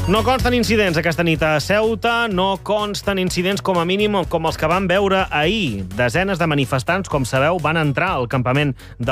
No consten incidents aquesta nit a Ceuta, no consten incidents com a mínim com els que van veure ahir. Desenes de manifestants, com sabeu, van entrar al campament de